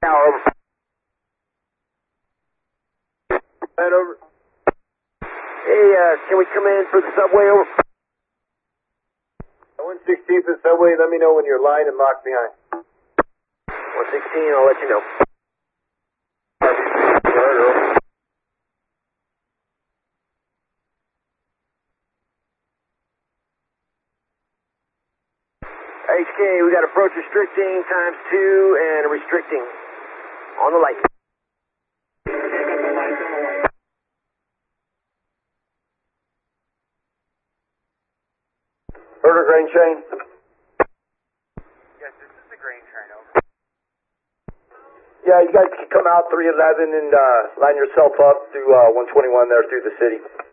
Tower, over. Right over. Hey, can we come in for the subway, over? 116th and subway, let me know when you're lined and locked behind. 116, I'll let you know. HK, we got approach restricting ×2 and restricting on the light. Order grain train. Yes, this is the grain train, over. Yeah, you guys can come out 311 and line yourself up through 121 there through the city.